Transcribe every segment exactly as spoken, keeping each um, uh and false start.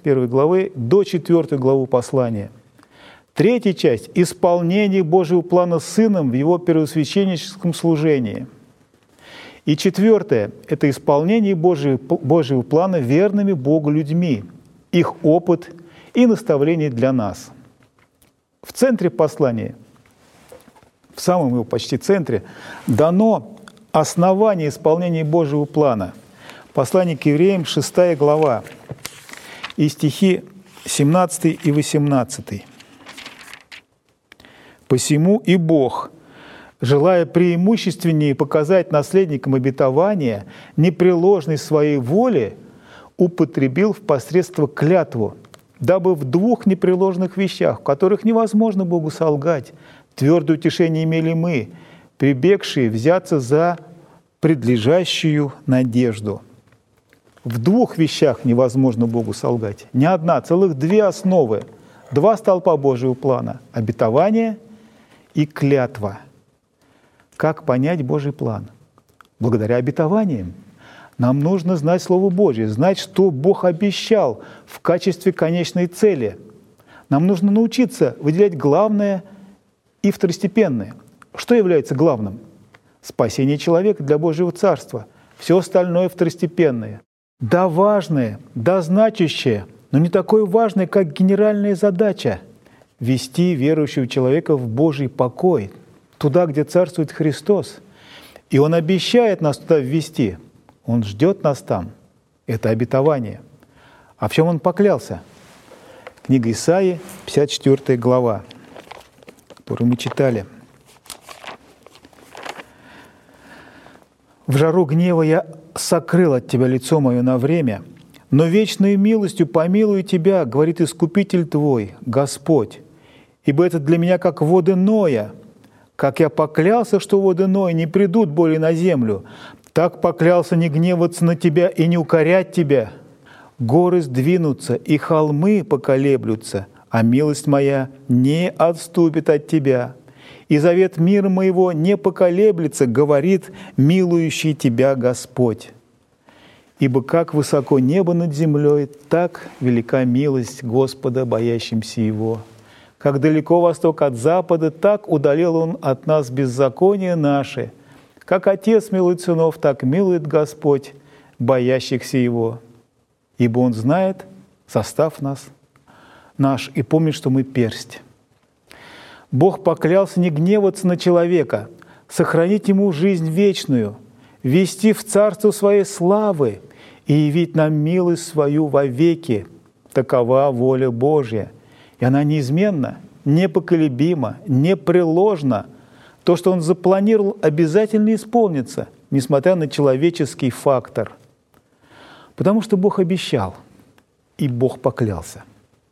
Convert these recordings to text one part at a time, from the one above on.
первой главы до четвёртой главы послания. Третья часть – исполнение Божьего плана с Сыном в Его первосвященническом служении. И четвертое – это исполнение Божьего, Божьего плана верными Богу людьми, их опыт и наставление для нас. В центре послания, в самом его почти центре, дано основание исполнения Божьего плана. Послание к евреям, шестая глава, и стихи семнадцатый и восемнадцатый. «Посему и Бог, желая преимущественнее показать наследникам обетования непреложность своей воли, употребил в посредство клятву, дабы в двух непреложных вещах, в которых невозможно Богу солгать, твердое утешение имели мы, прибегшие взяться за предлежащую надежду». В двух вещах невозможно Богу солгать. Не одна, целых две основы. Два столпа Божьего плана – обетование и клятва. Как понять Божий план? Благодаря обетованиям. Нам нужно знать Слово Божье, знать, что Бог обещал в качестве конечной цели. Нам нужно научиться выделять главное и второстепенное. Что является главным? Спасение человека для Божьего Царства. Все остальное второстепенное. Да важное, да значащее, но не такое важное, как генеральная задача – вести верующего человека в Божий покой, туда, где царствует Христос. И Он обещает нас туда ввести. Он ждет нас там. Это обетование. А в чем Он поклялся? Книга Исаии, пятьдесят четвёртая глава, которую мы читали. «В жару гнева я сокрыл от тебя лицо мое на время, но вечной милостью помилую тебя, говорит Искупитель твой, Господь. Ибо это для меня как воды Ноя. Как я поклялся, что воды Ноя не придут более на землю, так поклялся не гневаться на тебя и не укорять тебя. Горы сдвинутся, и холмы поколеблются, а милость моя не отступит от тебя. И завет мира моего не поколеблется, говорит милующий тебя Господь. Ибо как высоко небо над землей, так велика милость Господа, боящимся Его. Как далеко восток от запада, так удалил Он от нас беззакония наши. Как Отец милует сынов, так милует Господь, боящихся Его. Ибо Он знает состав нас, наш, и помнит, что мы персть. Бог поклялся не гневаться на человека, сохранить ему жизнь вечную, ввести в царство своей славы и явить нам милость свою вовеки. Такова воля Божья. И она неизменна, непоколебима, непреложна. То, что Он запланировал, обязательно исполнится, несмотря на человеческий фактор. Потому что Бог обещал, и Бог поклялся.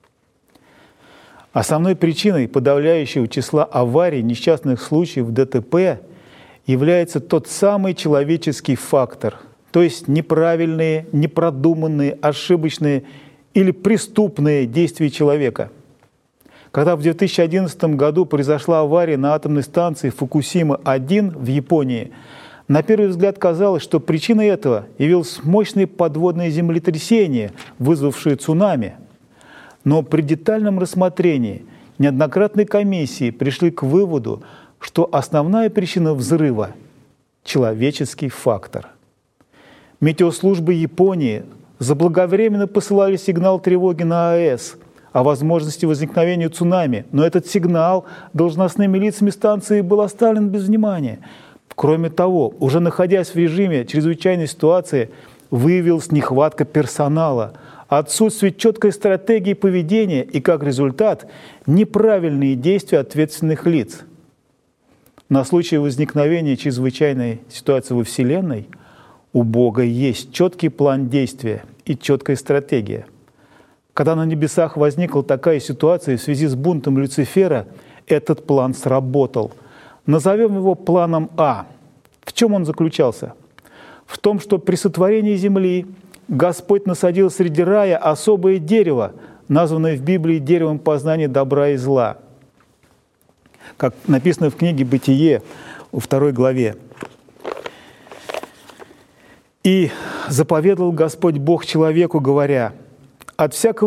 Основной причиной подавляющего числа аварий, несчастных случаев, ДТП является тот самый человеческий фактор, то есть неправильные, непродуманные, ошибочные или преступные действия человека. Когда в две тысячи одиннадцатом году произошла авария на атомной станции Фукусима один в Японии, на первый взгляд казалось, что причиной этого явилось мощное подводное землетрясение, вызвавшее цунами. Но при детальном рассмотрении неоднократные комиссии пришли к выводу, что основная причина взрыва – человеческий фактор. Метеослужбы Японии заблаговременно посылали сигнал тревоги на АЭС о возможности возникновения цунами, но этот сигнал должностными лицами станции был оставлен без внимания. Кроме того, уже находясь в режиме чрезвычайной ситуации, выявилась нехватка персонала, отсутствие четкой стратегии поведения и, как результат, неправильные действия ответственных лиц. На случай возникновения чрезвычайной ситуации во Вселенной у Бога есть четкий план действия и четкая стратегия. Когда на небесах возникла такая ситуация в связи с бунтом Люцифера, этот план сработал. Назовем его планом А. В чем он заключался? В том, что при сотворении земли Господь насадил среди рая особое дерево, названное в Библии деревом познания добра и зла. Как написано в книге «Бытие» во второй главе. «И заповедал Господь Бог человеку, говоря: от всякого